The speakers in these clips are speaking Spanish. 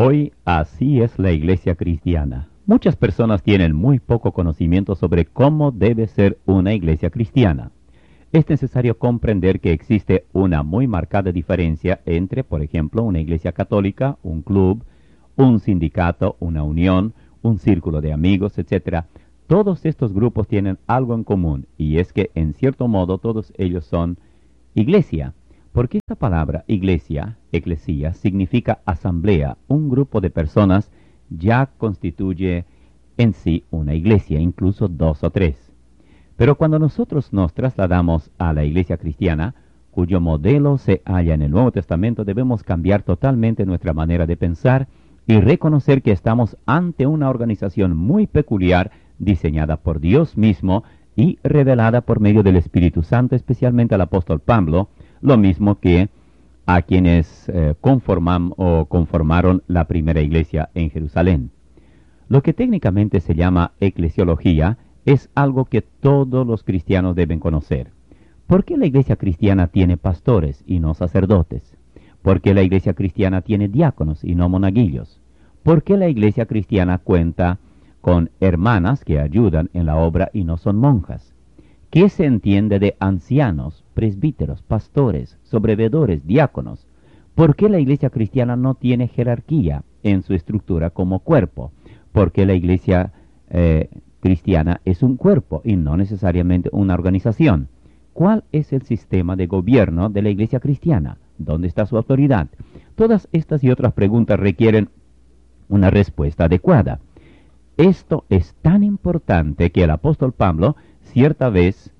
Hoy así es la iglesia cristiana. Muchas personas tienen muy poco conocimiento sobre cómo debe ser una iglesia cristiana. Es necesario comprender que existe una muy marcada diferencia entre, por ejemplo, una iglesia católica, un club, un sindicato, una unión, un círculo de amigos, etc. Todos estos grupos tienen algo en común, y es que, en cierto modo, todos ellos son iglesia. Porque esta palabra iglesia, eclesía, significa asamblea, un grupo de personas ya constituye en sí una iglesia, incluso dos o tres. Pero cuando nosotros nos trasladamos a la iglesia cristiana, cuyo modelo se halla en el Nuevo Testamento, debemos cambiar totalmente nuestra manera de pensar y reconocer que estamos ante una organización muy peculiar, diseñada por Dios mismo y revelada por medio del Espíritu Santo, especialmente al apóstol Pablo, lo mismo que a quienes conformaron la primera iglesia en Jerusalén. Lo que técnicamente se llama eclesiología es algo que todos los cristianos deben conocer. ¿Por qué la iglesia cristiana tiene pastores y no sacerdotes? ¿Por qué la iglesia cristiana tiene diáconos y no monaguillos? ¿Por qué la iglesia cristiana cuenta con hermanas que ayudan en la obra y no son monjas? ¿Qué se entiende de ancianos, presbíteros, pastores, sobrevedores, diáconos? ¿Por qué la iglesia cristiana no tiene jerarquía en su estructura como cuerpo? ¿Por qué la iglesia cristiana es un cuerpo y no necesariamente una organización? ¿Cuál es el sistema de gobierno de la iglesia cristiana? ¿Dónde está su autoridad? Todas estas y otras preguntas requieren una respuesta adecuada. Esto es tan importante que el apóstol Pablo cierta vez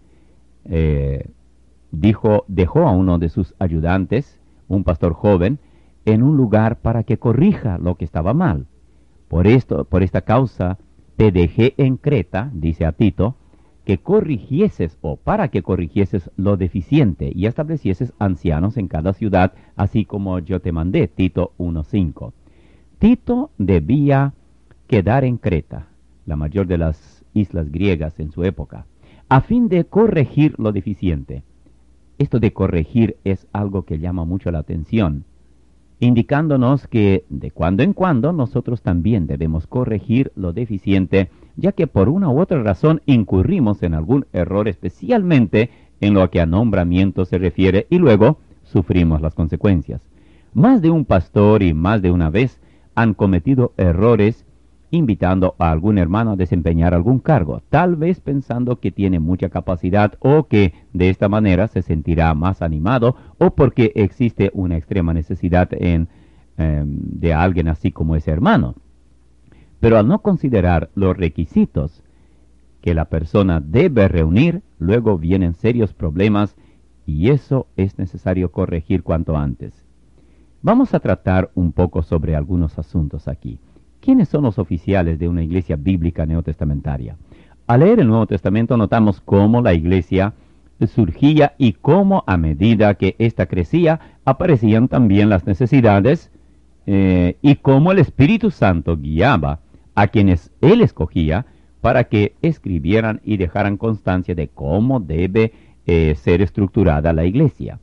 dejó a uno de sus ayudantes, un pastor joven, en un lugar para que corrija lo que estaba mal. Por esta causa te dejé en Creta, dice a Tito, que corrigieses o para que corrigieses lo deficiente y establecieses ancianos en cada ciudad, así como yo te mandé, Tito 1:5. Tito debía quedar en Creta, la mayor de las islas griegas en su época, a fin de corregir lo deficiente. Esto de corregir es algo que llama mucho la atención, indicándonos que de cuando en cuando nosotros también debemos corregir lo deficiente, ya que por una u otra razón incurrimos en algún error, especialmente en lo que a nombramiento se refiere, y luego sufrimos las consecuencias. Más de un pastor y más de una vez han cometido errores invitando a algún hermano a desempeñar algún cargo, tal vez pensando que tiene mucha capacidad o que de esta manera se sentirá más animado, o porque existe una extrema necesidad de alguien así como ese hermano. Pero al no considerar los requisitos que la persona debe reunir, luego vienen serios problemas y eso es necesario corregir cuanto antes. Vamos a tratar un poco sobre algunos asuntos aquí. ¿Quiénes son los oficiales de una iglesia bíblica neotestamentaria? Al leer el Nuevo Testamento notamos cómo la iglesia surgía y cómo a medida que ésta crecía aparecían también las necesidades y cómo el Espíritu Santo guiaba a quienes Él escogía para que escribieran y dejaran constancia de cómo debe ser estructurada la iglesia.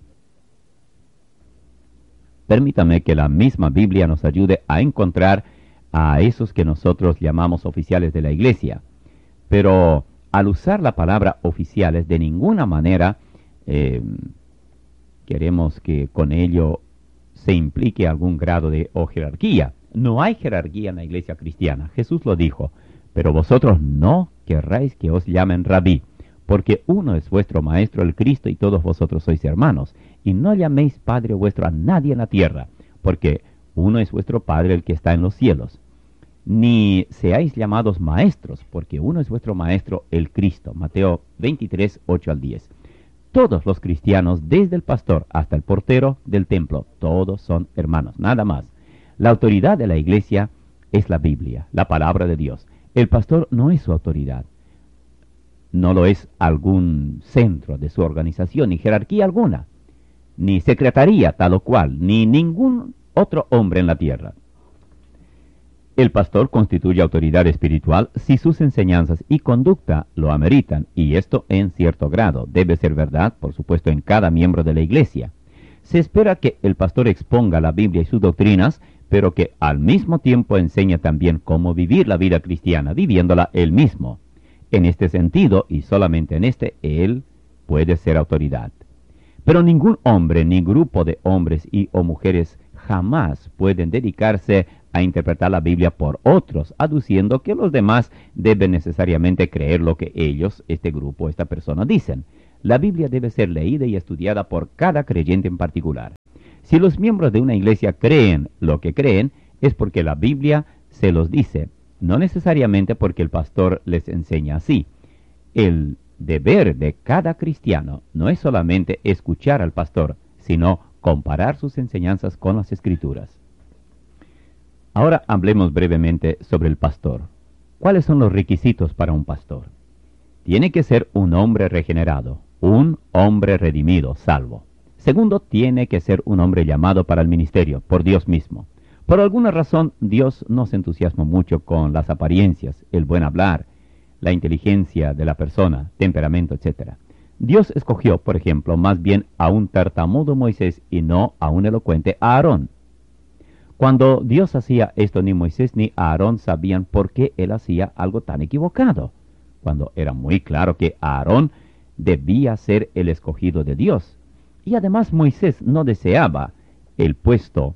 Permítame que la misma Biblia nos ayude a encontrar a esos que nosotros llamamos oficiales de la iglesia. Pero al usar la palabra oficiales, de ninguna manera queremos que con ello se implique algún grado de jerarquía. No hay jerarquía en la iglesia cristiana. Jesús lo dijo, pero vosotros no querráis que os llamen rabí, porque uno es vuestro maestro, el Cristo, y todos vosotros sois hermanos. Y no llaméis Padre vuestro a nadie en la tierra, porque uno es vuestro Padre, el que está en los cielos. Ni seáis llamados maestros, porque uno es vuestro Maestro, el Cristo. Mateo 23, 8 al 10. Todos los cristianos, desde el pastor hasta el portero del templo, todos son hermanos, nada más. La autoridad de la iglesia es la Biblia, la palabra de Dios. El pastor no es su autoridad. No lo es algún centro de su organización, ni jerarquía alguna, ni secretaría tal o cual, ni ningún otro hombre en la tierra. El pastor constituye autoridad espiritual si sus enseñanzas y conducta lo ameritan, y esto en cierto grado. Debe ser verdad, por supuesto, en cada miembro de la iglesia. Se espera que el pastor exponga la Biblia y sus doctrinas, pero que al mismo tiempo enseña también cómo vivir la vida cristiana, viviéndola él mismo. En este sentido, y solamente en este, él puede ser autoridad. Pero ningún hombre ni grupo de hombres y o mujeres jamás pueden dedicarse a interpretar la Biblia por otros, aduciendo que los demás deben necesariamente creer lo que ellos, este grupo, esta persona, dicen. La Biblia debe ser leída y estudiada por cada creyente en particular. Si los miembros de una iglesia creen lo que creen, es porque la Biblia se los dice, no necesariamente porque el pastor les enseña así. El deber de cada cristiano no es solamente escuchar al pastor, sino comparar sus enseñanzas con las Escrituras. Ahora hablemos brevemente sobre el pastor. ¿Cuáles son los requisitos para un pastor? Tiene que ser un hombre regenerado, un hombre redimido, salvo. Segundo, tiene que ser un hombre llamado para el ministerio, por Dios mismo. Por alguna razón, Dios no se entusiasma mucho con las apariencias, el buen hablar, la inteligencia de la persona, temperamento, etc. Dios escogió, por ejemplo, más bien a un tartamudo Moisés y no a un elocuente Aarón. Cuando Dios hacía esto, ni Moisés ni Aarón sabían por qué él hacía algo tan equivocado, cuando era muy claro que Aarón debía ser el escogido de Dios. Y además Moisés no deseaba el puesto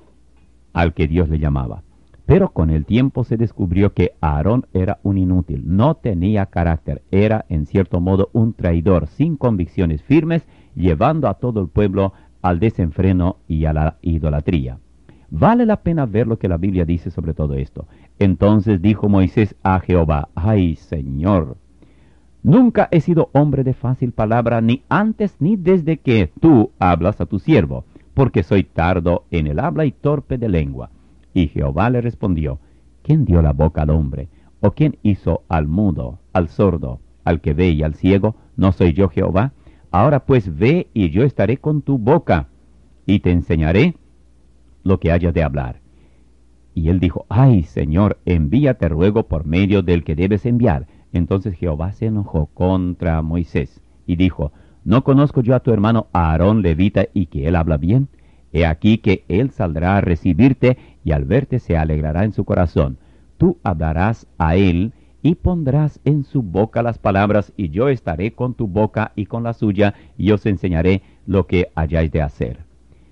al que Dios le llamaba. Pero con el tiempo se descubrió que Aarón era un inútil, no tenía carácter, era en cierto modo un traidor, sin convicciones firmes, llevando a todo el pueblo al desenfreno y a la idolatría. Vale la pena ver lo que la Biblia dice sobre todo esto. Entonces dijo Moisés a Jehová: ¡Ay, Señor! Nunca he sido hombre de fácil palabra, ni antes ni desde que tú hablas a tu siervo, porque soy tardo en el habla y torpe de lengua. Y Jehová le respondió: ¿quién dio la boca al hombre? ¿O quién hizo al mudo, al sordo, al que ve y al ciego? ¿No soy yo Jehová? Ahora pues ve, y yo estaré con tu boca, y te enseñaré lo que hayas de hablar. Y él dijo: ¡ay, Señor, envíate ruego por medio del que debes enviar! Entonces Jehová se enojó contra Moisés y dijo: ¿no conozco yo a tu hermano Aarón levita y que él habla bien? He aquí que él saldrá a recibirte y al verte se alegrará en su corazón. Tú hablarás a él y pondrás en su boca las palabras, y yo estaré con tu boca y con la suya, y os enseñaré lo que hayáis de hacer.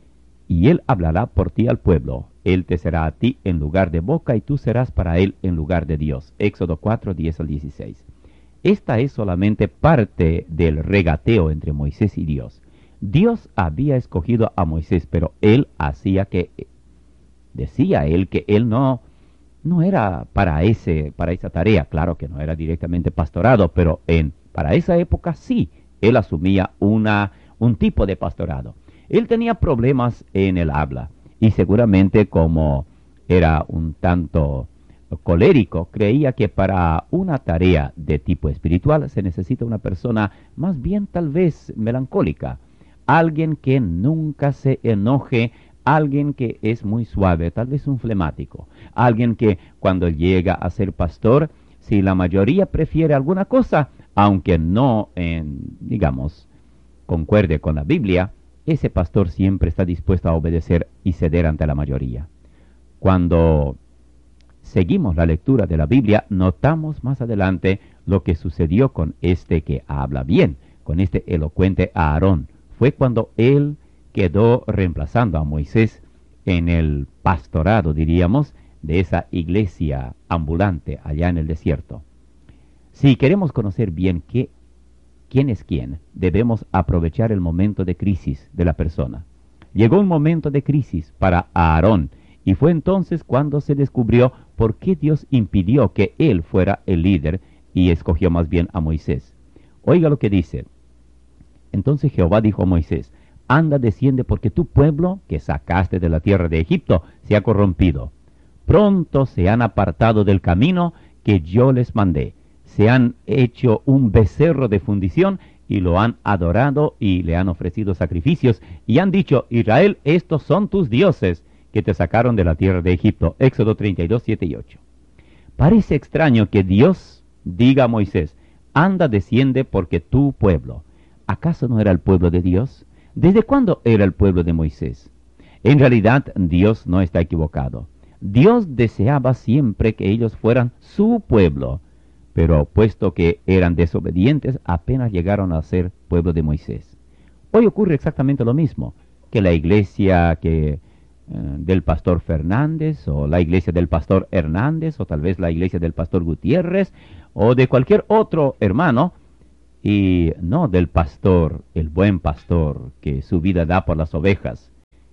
Y él hablará por ti al pueblo. Él te será a ti en lugar de boca, y tú serás para él en lugar de Dios. Éxodo 4, 10 al 16. Esta es solamente parte del regateo entre Moisés y Dios. Dios había escogido a Moisés, pero él decía él que él no era para esa tarea. Claro que no era directamente pastorado, pero para esa época sí, él asumía un tipo de pastorado. Él tenía problemas en el habla, y seguramente como era un tanto colérico, creía que para una tarea de tipo espiritual se necesita una persona más bien tal vez melancólica, alguien que nunca se enoje, alguien que es muy suave, tal vez un flemático, alguien que cuando llega a ser pastor, si la mayoría prefiere alguna cosa, aunque no, digamos, concuerde con la Biblia, ese pastor siempre está dispuesto a obedecer y ceder ante la mayoría. Cuando seguimos la lectura de la Biblia, notamos más adelante lo que sucedió con este que habla bien, con este elocuente Aarón. Fue cuando él quedó reemplazando a Moisés en el pastorado, diríamos, de esa iglesia ambulante allá en el desierto. Si queremos conocer bien quién es quién, debemos aprovechar el momento de crisis de la persona. Llegó un momento de crisis para Aarón, y fue entonces cuando se descubrió por qué Dios impidió que él fuera el líder y escogió más bien a Moisés. Oiga lo que dice. Entonces Jehová dijo a Moisés: anda, desciende, porque tu pueblo, que sacaste de la tierra de Egipto, se ha corrompido. Pronto se han apartado del camino que yo les mandé. Se han hecho un becerro de fundición y lo han adorado y le han ofrecido sacrificios y han dicho: Israel, estos son tus dioses que te sacaron de la tierra de Egipto. Éxodo 32, 7 y 8. Parece extraño que Dios diga a Moisés: anda, desciende, porque tu pueblo. ¿Acaso no era el pueblo de Dios? ¿Desde cuándo era el pueblo de Moisés? En realidad, Dios no está equivocado. Dios deseaba siempre que ellos fueran su pueblo, pero puesto que eran desobedientes, apenas llegaron a ser pueblo de Moisés. Hoy ocurre exactamente lo mismo, que la iglesia del pastor Fernández, o la iglesia del pastor Hernández, o tal vez la iglesia del pastor Gutiérrez, o de cualquier otro hermano, y no del pastor, el buen pastor, que su vida da por las ovejas.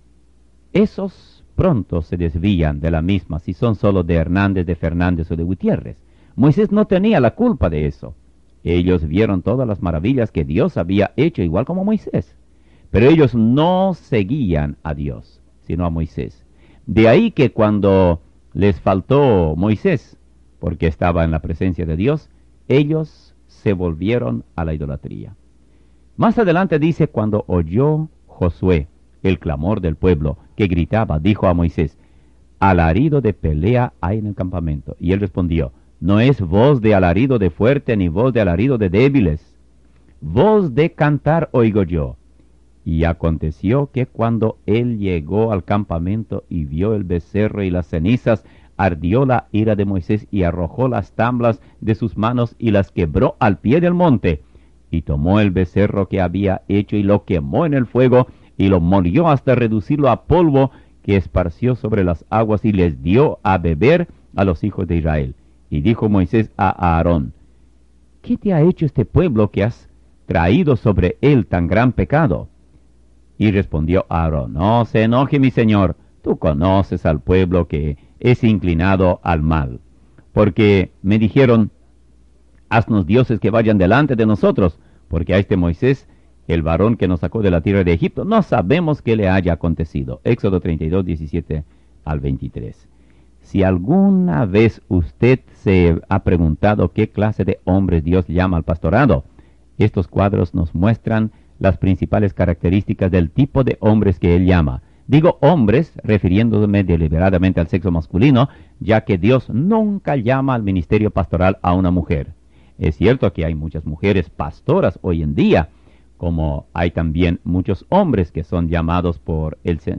Esos pronto se desvían de la misma si son solo de Hernández, de Fernández o de Gutiérrez. Moisés no tenía la culpa de eso. Ellos vieron todas las maravillas que Dios había hecho, igual como Moisés. Pero ellos no seguían a Dios, sino a Moisés. De ahí que cuando les faltó Moisés, porque estaba en la presencia de Dios, ellos se volvieron a la idolatría. Más adelante dice, cuando oyó Josué el clamor del pueblo que gritaba, dijo a Moisés, alarido de pelea hay en el campamento. Y él respondió, no es voz de alarido de fuerte ni voz de alarido de débiles. Voz de cantar oigo yo. Y aconteció que cuando él llegó al campamento y vio el becerro y las cenizas, ardió la ira de Moisés y arrojó las tablas de sus manos y las quebró al pie del monte. Y tomó el becerro que había hecho y lo quemó en el fuego y lo molió hasta reducirlo a polvo que esparció sobre las aguas y les dio a beber a los hijos de Israel. Y dijo Moisés a Aarón, ¿qué te ha hecho este pueblo que has traído sobre él tan gran pecado? Y respondió Aarón, no se enoje mi señor, tú conoces al pueblo que es inclinado al mal. Porque me dijeron, haznos dioses que vayan delante de nosotros, porque a este Moisés, el varón que nos sacó de la tierra de Egipto, no sabemos qué le haya acontecido. Éxodo 32, 17 al 23. Si alguna vez usted se ha preguntado qué clase de hombres Dios llama al pastorado, estos cuadros nos muestran las principales características del tipo de hombres que Él llama. Digo hombres, refiriéndome deliberadamente al sexo masculino, ya que Dios nunca llama al ministerio pastoral a una mujer. Es cierto que hay muchas mujeres pastoras hoy en día, como hay también muchos hombres que son llamados por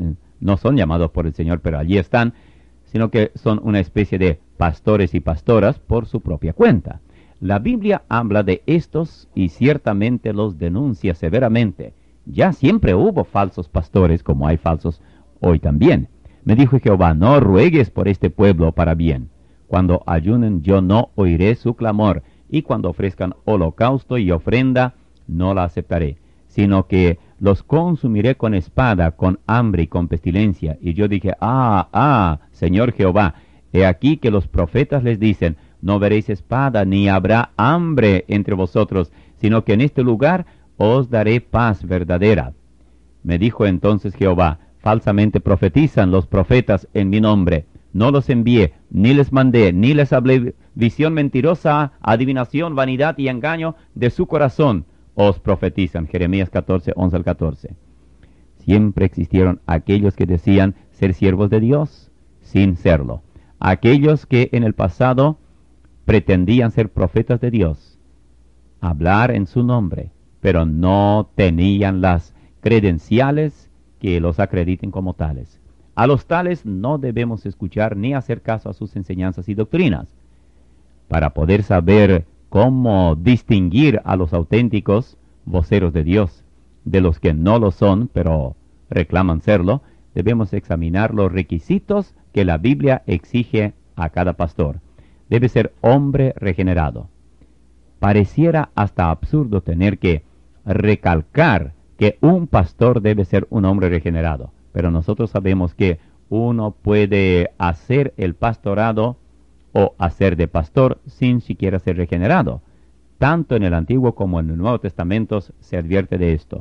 no son llamados por el Señor, pero allí están, sino que son una especie de pastores y pastoras por su propia cuenta. La Biblia habla de estos y ciertamente los denuncia severamente. Ya siempre hubo falsos pastores, como hay falsos hoy también. Me dijo Jehová, no ruegues por este pueblo para bien. Cuando ayunen yo no oiré su clamor, y cuando ofrezcan holocausto y ofrenda, no la aceptaré, sino que los consumiré con espada, con hambre y con pestilencia. Y yo dije, Señor Jehová, he aquí que los profetas les dicen, no veréis espada, ni habrá hambre entre vosotros, sino que en este lugar os daré paz verdadera. Me dijo entonces Jehová, falsamente profetizan los profetas en mi nombre. No los envié, ni les mandé, ni les hablé visión mentirosa, adivinación, vanidad y engaño de su corazón. Os profetizan. Jeremías 14, 11 al 14. Siempre existieron aquellos que decían ser siervos de Dios, sin serlo. Aquellos que en el pasado pretendían ser profetas de Dios, hablar en su nombre, pero no tenían las credenciales que los acrediten como tales. A los tales no debemos escuchar ni hacer caso a sus enseñanzas y doctrinas. Para poder saber cómo distinguir a los auténticos voceros de Dios de los que no lo son, pero reclaman serlo, debemos examinar los requisitos que la Biblia exige a cada pastor. Debe ser hombre regenerado. Pareciera hasta absurdo tener que recalcar que un pastor debe ser un hombre regenerado, pero nosotros sabemos que uno puede hacer el pastorado o hacer de pastor sin siquiera ser regenerado. Tanto en el Antiguo como en el Nuevo Testamento se advierte de esto.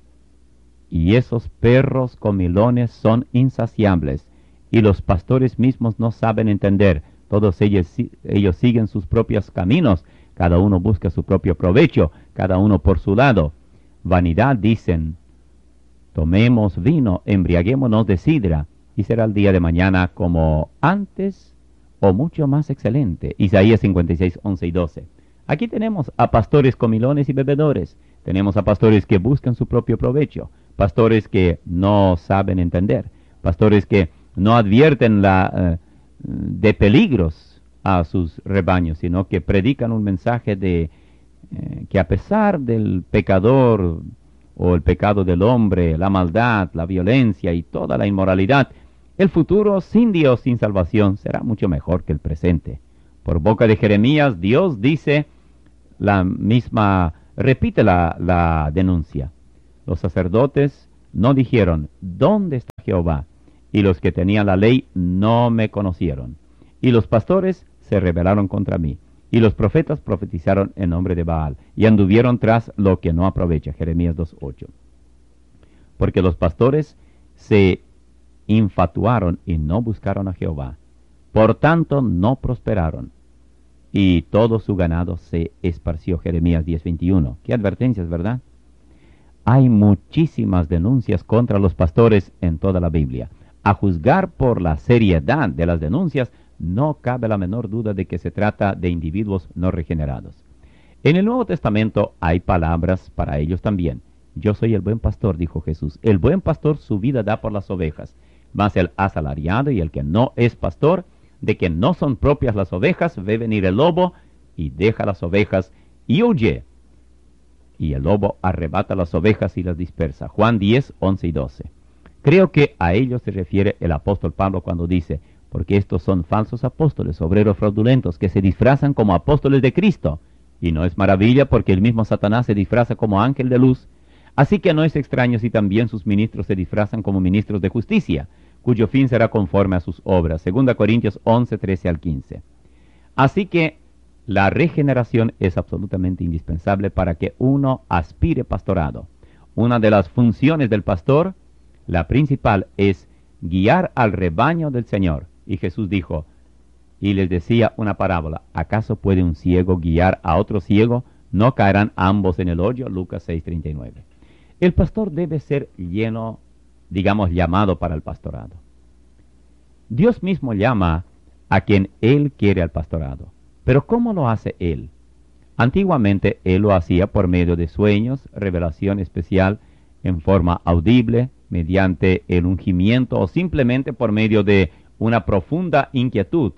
Y esos perros comilones son insaciables, y los pastores mismos no saben entender. Todos ellos siguen sus propios caminos, cada uno busca su propio provecho, cada uno por su lado. Vanidad dicen, tomemos vino, embriaguémonos de sidra, y será el día de mañana como antes o mucho más excelente. Isaías 56, 11 y 12. Aquí tenemos a pastores comilones y bebedores. Tenemos a pastores que buscan su propio provecho, pastores que no saben entender. pastores que no advierten de peligros a sus rebaños, sino que predican un mensaje de que a pesar del pecador o el pecado del hombre, la maldad, la violencia y toda la inmoralidad, el futuro sin Dios, sin salvación, será mucho mejor que el presente. Por boca de Jeremías, Dios dice repite la denuncia. Los sacerdotes no dijeron, ¿dónde está Jehová? Y los que tenían la ley no me conocieron. Y los pastores se rebelaron contra mí. Y los profetas profetizaron en nombre de Baal, y anduvieron tras lo que no aprovecha. Jeremías 2:8. Porque los pastores se infatuaron y no buscaron a Jehová. Por tanto, no prosperaron, y todo su ganado se esparció. Jeremías 10:21. Qué advertencias, ¿verdad? Hay muchísimas denuncias contra los pastores en toda la Biblia. A juzgar por la seriedad de las denuncias, no cabe la menor duda de que se trata de individuos no regenerados. En el Nuevo Testamento hay palabras para ellos también. Yo soy el buen pastor, dijo Jesús. El buen pastor su vida da por las ovejas. Mas el asalariado y el que no es pastor, de que no son propias las ovejas, ve venir el lobo y deja las ovejas y huye. Y el lobo arrebata las ovejas y las dispersa. Juan 10:11 y 12. Creo que a ellos se refiere el apóstol Pablo cuando dice, porque estos son falsos apóstoles, obreros fraudulentos, que se disfrazan como apóstoles de Cristo. Y no es maravilla, porque el mismo Satanás se disfraza como ángel de luz. Así que no es extraño si también sus ministros se disfrazan como ministros de justicia, cuyo fin será conforme a sus obras. 2 Corintios 11:13 al 15. Así que la regeneración es absolutamente indispensable para que uno aspire pastorado. Una de las funciones del pastor, la principal, es guiar al rebaño del Señor. Y Jesús dijo, y les decía una parábola, ¿acaso puede un ciego guiar a otro ciego? ¿No caerán ambos en el hoyo? Lucas 6:39. El pastor debe ser llamado para el pastorado. Dios mismo llama a quien Él quiere al pastorado. Pero ¿cómo lo hace Él? Antiguamente Él lo hacía por medio de sueños, revelación especial, en forma audible, mediante el ungimiento o simplemente por medio de una profunda inquietud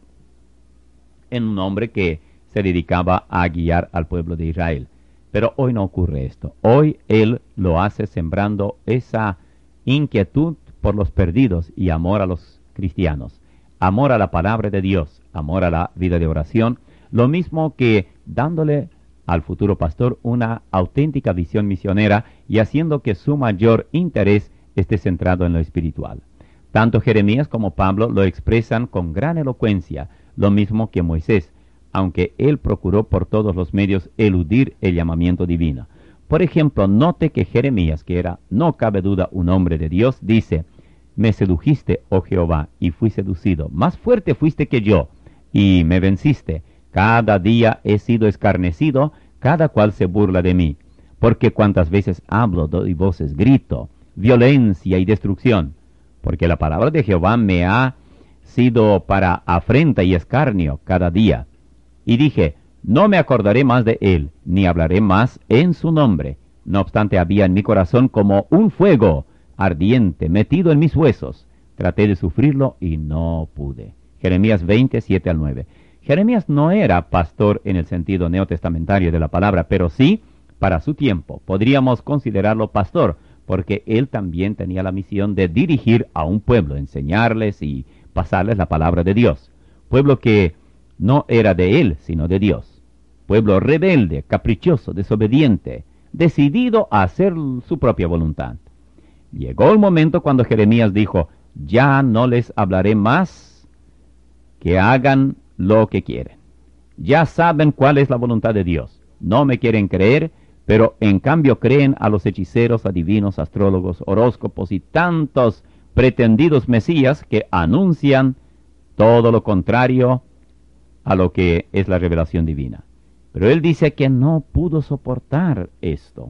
en un hombre que se dedicaba a guiar al pueblo de Israel. Pero hoy no ocurre esto. Hoy Él lo hace sembrando esa inquietud por los perdidos y amor a los cristianos, amor a la palabra de Dios, amor a la vida de oración, lo mismo que dándole al futuro pastor una auténtica visión misionera y haciendo que su mayor interés esté centrado en lo espiritual. Tanto Jeremías como Pablo lo expresan con gran elocuencia, lo mismo que Moisés, aunque él procuró por todos los medios eludir el llamamiento divino. Por ejemplo, note que Jeremías, que era, no cabe duda, un hombre de Dios, dice, me sedujiste, oh Jehová, y fui seducido. Más fuerte fuiste que yo, y me venciste. Cada día he sido escarnecido, cada cual se burla de mí. Porque cuantas veces hablo, doy voces, grito, violencia y destrucción. Porque la palabra de Jehová me ha sido para afrenta y escarnio cada día. Y dije, no me acordaré más de él, ni hablaré más en su nombre. No obstante, había en mi corazón como un fuego ardiente metido en mis huesos. Traté de sufrirlo y no pude. Jeremías 20:7 al 9. Jeremías no era pastor en el sentido neotestamentario de la palabra, pero sí, para su tiempo, podríamos considerarlo pastor, porque él también tenía la misión de dirigir a un pueblo, enseñarles y pasarles la palabra de Dios. Pueblo que no era de él, sino de Dios. Pueblo rebelde, caprichoso, desobediente, decidido a hacer su propia voluntad. Llegó el momento cuando Jeremías dijo, ya no les hablaré más, que hagan lo que quieren. Ya saben cuál es la voluntad de Dios. No me quieren creer, pero en cambio creen a los hechiceros, adivinos, astrólogos, horóscopos y tantos pretendidos mesías que anuncian todo lo contrario a lo que es la revelación divina. Pero él dice que no pudo soportar esto.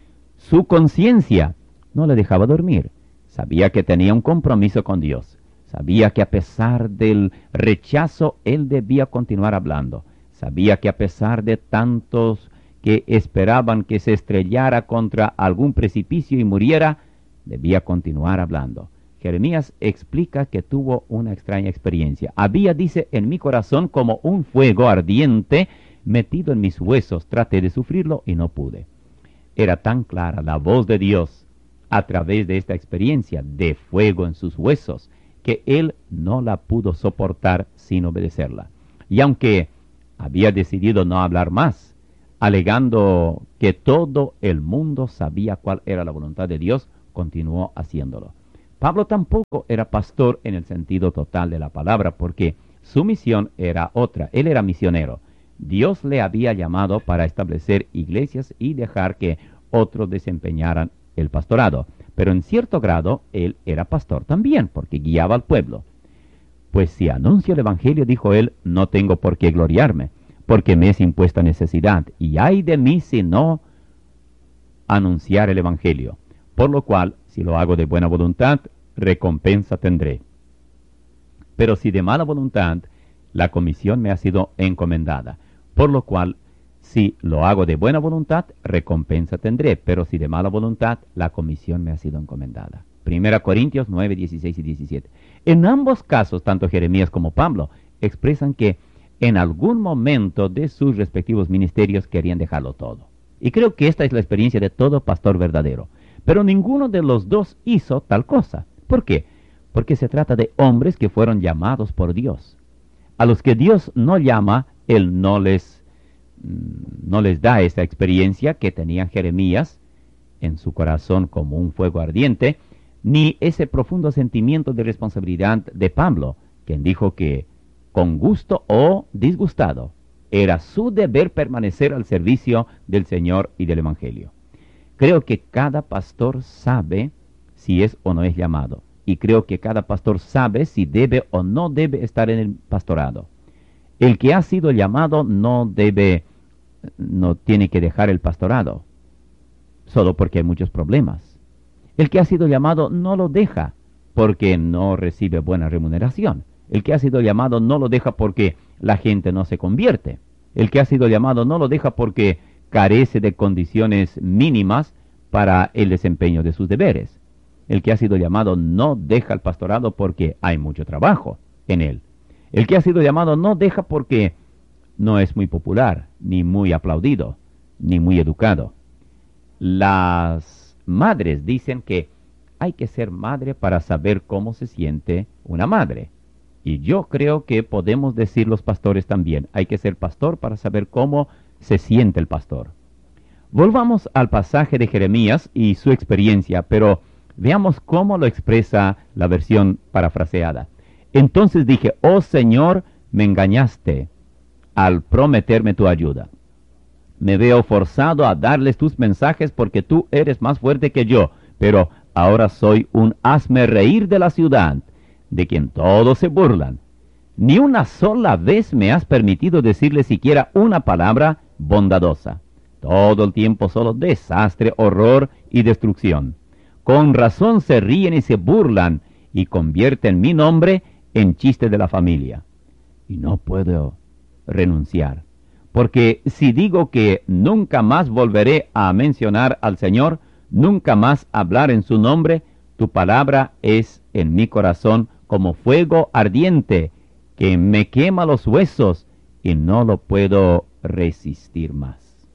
Su conciencia no le dejaba dormir. Sabía que tenía un compromiso con Dios. Sabía que a pesar del rechazo, él debía continuar hablando. Sabía que a pesar de tantos que esperaban que se estrellara contra algún precipicio y muriera, debía continuar hablando. Jeremías explica que tuvo una extraña experiencia. Había, dice, en mi corazón como un fuego ardiente metido en mis huesos. Traté de sufrirlo y no pude. Era tan clara la voz de Dios a través de esta experiencia de fuego en sus huesos, que él no la pudo soportar sin obedecerla. Y aunque había decidido no hablar más, alegando que todo el mundo sabía cuál era la voluntad de Dios, continuó haciéndolo. Pablo tampoco era pastor en el sentido total de la palabra, porque su misión era otra. Él era misionero. Dios le había llamado para establecer iglesias y dejar que otros desempeñaran el pastorado. Pero en cierto grado, él era pastor también, porque guiaba al pueblo. Pues si anuncio el evangelio, dijo él, no tengo por qué gloriarme, porque me es impuesta necesidad, y ay de mí si no anunciar el evangelio. Por lo cual, si lo hago de buena voluntad, recompensa tendré. Pero si de mala voluntad, la comisión me ha sido encomendada. Por lo cual, si lo hago de buena voluntad, recompensa tendré. Pero si de mala voluntad, la comisión me ha sido encomendada. 1 Corintios 9, 16 y 17. En ambos casos, tanto Jeremías como Pablo expresan que en algún momento de sus respectivos ministerios querían dejarlo todo. Y creo que esta es la experiencia de todo pastor verdadero. Pero ninguno de los dos hizo tal cosa. ¿Por qué? Porque se trata de hombres que fueron llamados por Dios. A los que Dios no llama, Él no les da esa experiencia que tenía Jeremías en su corazón como un fuego ardiente, ni ese profundo sentimiento de responsabilidad de Pablo, quien dijo que, con gusto o disgustado, era su deber permanecer al servicio del Señor y del Evangelio. Creo que cada pastor sabe si es o no es llamado, y creo que cada pastor sabe si debe o no debe estar en el pastorado. El que ha sido llamado no tiene que dejar el pastorado, solo porque hay muchos problemas. El que ha sido llamado no lo deja porque no recibe buena remuneración. El que ha sido llamado no lo deja porque la gente no se convierte. El que ha sido llamado no lo deja porque carece de condiciones mínimas para el desempeño de sus deberes. El que ha sido llamado no deja el pastorado porque hay mucho trabajo en él. El que ha sido llamado no deja porque no es muy popular, ni muy aplaudido, ni muy educado. Las madres dicen que hay que ser madre para saber cómo se siente una madre. Y yo creo que podemos decir los pastores también, hay que ser pastor para saber cómo se siente el pastor. Volvamos al pasaje de Jeremías y su experiencia, pero veamos cómo lo expresa la versión parafraseada. Entonces dije, oh Señor, me engañaste al prometerme tu ayuda. Me veo forzado a darles tus mensajes porque tú eres más fuerte que yo, pero ahora soy un hazme reír de la ciudad, de quien todos se burlan. Ni una sola vez me has permitido decirle siquiera una palabra bondadosa. Todo el tiempo solo desastre, horror y destrucción. Con razón se ríen y se burlan y convierten mi nombre en chiste de la familia. Y no puedo renunciar, porque si digo que nunca más volveré a mencionar al Señor, nunca más hablar en su nombre, tu palabra es en mi corazón como fuego ardiente que me quema los huesos y no lo puedo resistir más.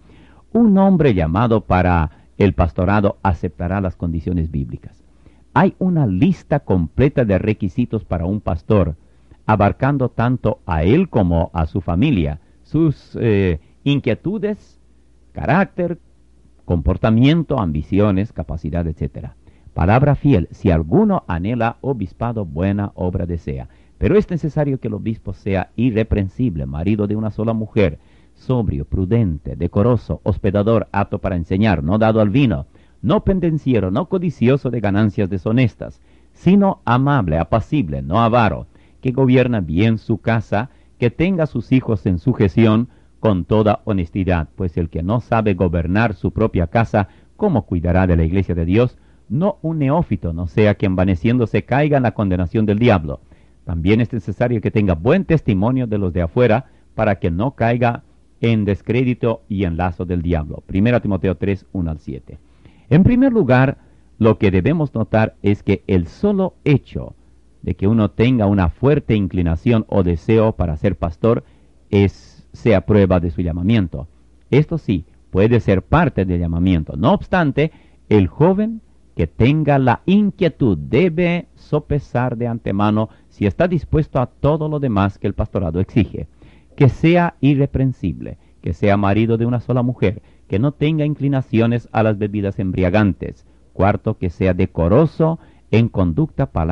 Un hombre llamado para el pastorado aceptará las condiciones bíblicas. Hay una lista completa de requisitos para un pastor, abarcando tanto a él como a su familia, sus inquietudes, carácter, comportamiento, ambiciones, capacidad, etc. Palabra fiel, si alguno anhela obispado, buena obra desea. Pero es necesario que el obispo sea irreprensible, marido de una sola mujer, sobrio, prudente, decoroso, hospedador, apto para enseñar, no dado al vino, no pendenciero, no codicioso de ganancias deshonestas, sino amable, apacible, no avaro, que gobierna bien su casa, que tenga sus hijos en sujeción con toda honestidad, pues el que no sabe gobernar su propia casa, ¿cómo cuidará de la iglesia de Dios? No un neófito, no sea que envaneciéndose caiga en la condenación del diablo. También es necesario que tenga buen testimonio de los de afuera, para que no caiga en descrédito y en lazo del diablo. 1 Timoteo 3, 1 al 7. En primer lugar, lo que debemos notar es que el solo hecho de que uno tenga una fuerte inclinación o deseo para ser pastor sea prueba de su llamamiento. Esto sí, puede ser parte del llamamiento. No obstante, el joven que tenga la inquietud debe sopesar de antemano si está dispuesto a todo lo demás que el pastorado exige. Que sea irreprensible, que sea marido de una sola mujer, que no tenga inclinaciones a las bebidas embriagantes. Cuarto, que sea decoroso en conducta, palabra